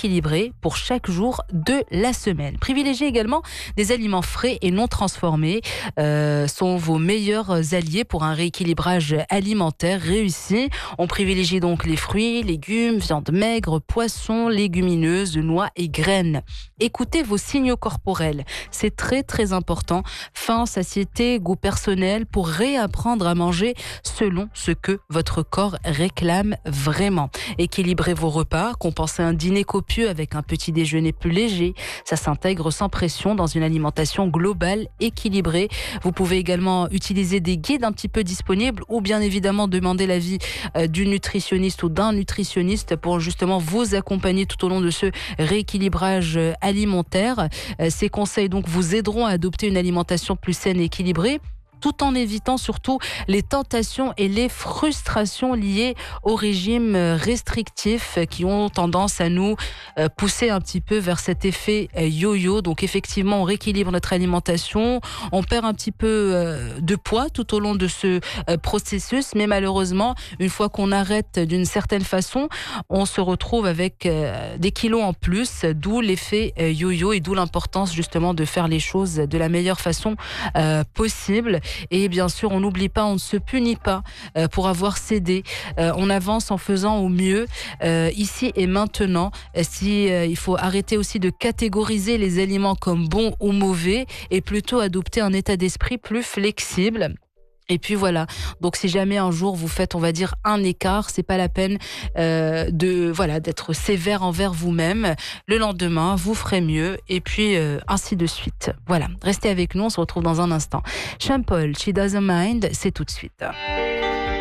équilibré pour chaque jour de la semaine. Privilégiez également des aliments frais et non transformés. Sont vos meilleurs alliés pour un rééquilibrage alimentaire réussi. On privilégie donc les fruits, légumes, viande maigre, poissons, légumineuses, noix et graines. Écoutez vos signaux corporels. C'est très très important. Faim, satiété, goût personnel pour réapprendre à manger selon ce que votre corps réclame vraiment. Équilibrez vos repas, compensez un dîner copieux avec un petit déjeuner plus léger. Ça s'intègre sans pression dans une alimentation globale équilibrée. Vous pouvez également utiliser des guides un petit peu disponibles ou bien évidemment demander l'avis du nutritionniste ou d'un nutritionniste pour justement vous accompagner tout au long de ce rééquilibrage alimentaire. Ces conseils donc vous aideront à adopter une alimentation plus saine et équilibrée, tout en évitant surtout les tentations et les frustrations liées au régime restrictif qui ont tendance à nous pousser un petit peu vers cet effet yo-yo. Donc effectivement, on rééquilibre notre alimentation, on perd un petit peu de poids tout au long de ce processus, mais malheureusement, une fois qu'on arrête d'une certaine façon, on se retrouve avec des kilos en plus, d'où l'effet yo-yo et d'où l'importance justement de faire les choses de la meilleure façon possible. Et bien sûr, on n'oublie pas, on ne se punit pas pour avoir cédé. On avance en faisant au mieux, ici et maintenant. Il faut arrêter aussi de catégoriser les aliments comme bons ou mauvais et plutôt adopter un état d'esprit plus flexible. Et puis voilà, donc si jamais un jour vous faites, on va dire, un écart, c'est pas la peine d'être sévère envers vous-même. Le lendemain, vous ferez mieux et puis ainsi de suite. Voilà, restez avec nous, on se retrouve dans un instant. Sean Paul, She Doesn't Mind, c'est tout de suite.